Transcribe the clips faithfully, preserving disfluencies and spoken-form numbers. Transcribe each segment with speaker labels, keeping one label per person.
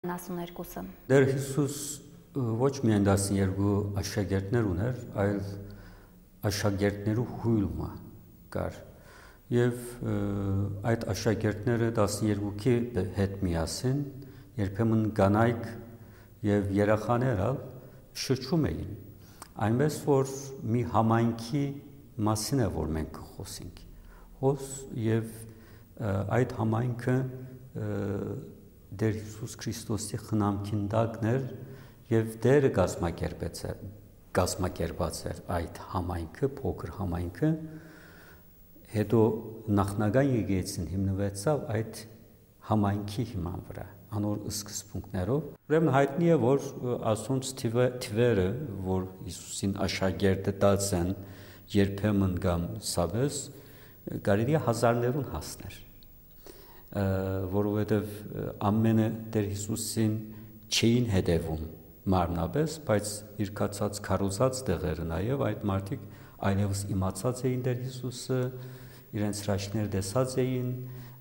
Speaker 1: տասներկուսը։
Speaker 2: Դեր Հիսուս ոչ միայն տասներկու աշակերտներ ուներ, այլ աշակերտներու հույլումը կար։ Եվ այդ աշակերտները տասներկուքի հետ միասին երբեմն կանայք եւ երեխաներ ալ շրջում էին։ Այնպես որ մի համայնքի մասին է որ մենք կխոսենք։ Հոս եւ այդ համայնքը Դեր Հիսուս Քրիստոսի խնամքին տակներ եւ դերը գազմակերպեց է գազմակերպած էր այդ համայնքը, փոքր համայնքը, հետո նախնական եկեղեցին հիմնվեցավ այդ համայնքի հիման վրա, անոր սկզբունքներով։ Ուրեմն հայտնի է, որ ասոնց թվերը, որ Հիսուսին աշակերտը տած են երբեմն կամ սավես, կարելի է հազարներուն հասներ, որովհետև ամենը Տեր Հիսուսին չէին հետևում մարմնապես, բայց իր կացած քարոզած տեղերը նաև այդ մարդիկ այլևս իմացած էին Տեր Հիսուսը, իրենց հրաշքներ տեսած էին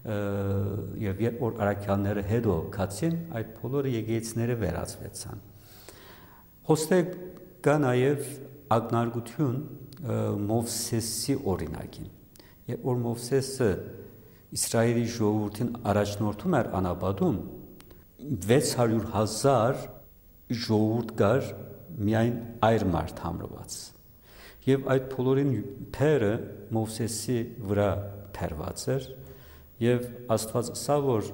Speaker 2: եւ երբ որ առաքյալները հետո կացին, այդ բոլորը եկեղեցիները վերածվեցան։ Խոստե կա նաև ակնարկություն Մովսեսի օրինակին։ Երբ որ Մովսեսը Իսրայելի ժողովրդին առաջնորդում էր անապատում, վեց հարյուր հազար ժողովուրդ կար միայն այր մարդ համրված։ Եվ այդ բոլորին փերը Մովսեսի վրա փերված էր, եւ Աստված ասա որ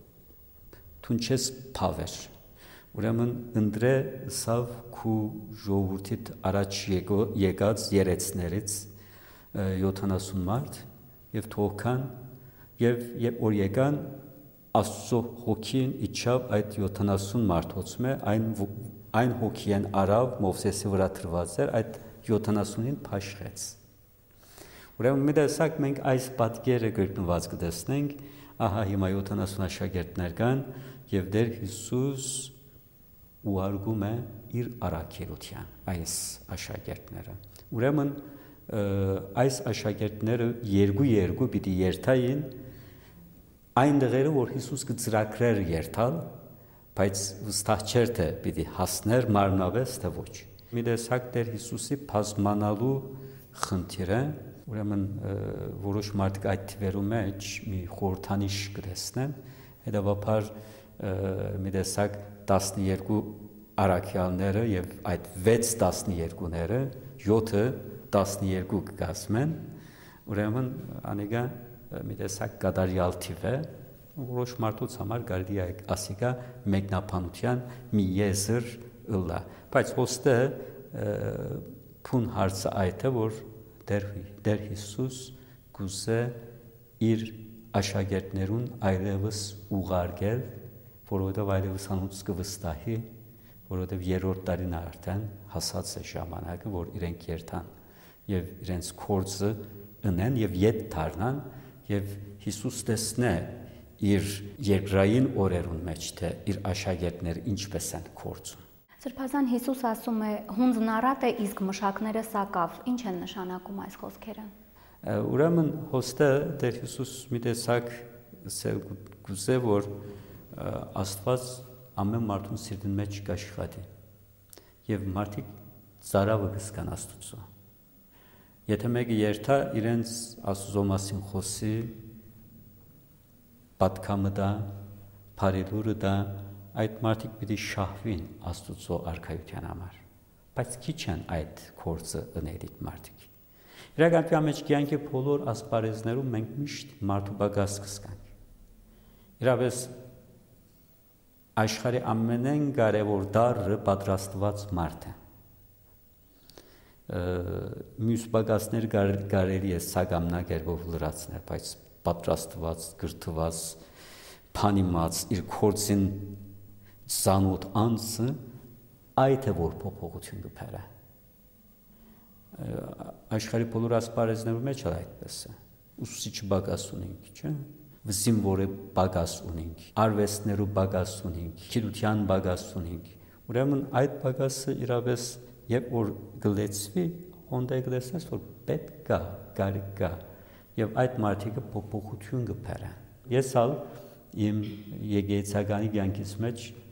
Speaker 2: դու չես փավեր։ Ուրեմն ընտրե սավ քու ժողովրդիդ առաջ եկած երեցներից յոթանասուն մարդ եւ թողքան եւ երբ որ եկան Աստծո հոգին իջավ այդ յոթանասուն մարդոցմե այն այն հոգին արավ Մովսեսի վրա տրված էր այդ յոթանասունին փաշխեց։ Ուրեմն մի տեսակ մենք այս պատկերը գրկնված կտեսնենք, ահա հիմա յոթանասուն աշակերտներ կան եւ Տեր Հիսուս ուղարկում է իր առաքելության այս աշակերտները։ Ուրեմն այս աշակերտները երկու-երկու պիտի երթային այն դեղերը, որ Հիսուս կծրագրեր երթալ, բայց վստահ չէր թե պիտի հասներ մարմնապես թե ոչ։ Մի տեսակ Տեր Հիսուսի բազմանալու խնդիրը, ուրեմն որոշ մարդիկ այդ թվերու մեջ մի խորհրդանիշ կտեսնեն, հետևաբար մի տեսակ տասներկու առաքյալները եւ այդ վեց տասներկուները յոթը տասներկու կգազմեն, ուրեմն անիկա մի տեսակ կատարյալ թիվ է, որոշ մարդուց համար կարելի է ասիկա մեկնաբանության մի եզր ըլլա, բայց ոստը փուն հարցը այդ է, որ Տեր Հիսուս գուզե իր աշակերտներուն այլևս ուղարկել, որովհետև այլևս անոնց կվստահի, որովհետև երրորդ տարին արդեն հասած է ժամանակը, որ իրենք երթան եւ իրենց կորձը ընեն եւ ետ դառնան եւ Հիսուս տեսնե իր երկրային օրերուն մեջ թե իր աշակերտները ինչպես են կորձում։
Speaker 1: Սրբազան Հիսուս ասում է հունձն առատ է, իսկ մշակները սակավ։ Ինչ են նշանակում այս խոսքերը։
Speaker 2: Ուրեմն հոստը Տեր Հիսուս մի տեսակ գուզե որ Աստված ամեն մարդուն սիրտին մեջ կաշխատի եւ մարդիկ ծարավը կսկան Աստծո։ Եթե մեկը երթա իրենց Աստծո մասին խոսի, պատկամը դա, բարելուրը դա, այդ մարդիկ պիտի շահվին Աստծո արքայության համար, բայց քիչ են այդ կորձը ընելիք մարդիկ։ Իրականության մեջ կյանքի բոլոր ասպարեզներում մենք միշտ մարդու բագաս կսկանք։ Իրապես աշխարհի ամենեն կարևոր դառը պատրաստված մարդ է։ Մյուս բագասներ կարելի է սագամնակերպով լրացնել, բայց պատրաստված, գրթված, փանիմաց իր կորձին զանոթ անձը այդ է որ փոփոխություն կփերը։ Աշխարհի բոլոր ասպարեզներում մեջ այդպես է։ Ուսուցիչ բագաս ունենք, չէ՞։ Զինվորը բագաս ունենք, արվեստներու բագաս ունենք, գիտության բագաս ունենք։ Ուրեմն այդ բագասը իրապես երբ որ գլեցվի, հոնդե գլեցնես, որ պետք կա, կարիք կա, եւ այդ մարդիկը փոփոխություն կփերեն։ Ես ալ իմ եկեղեցականի կյանքից մեջ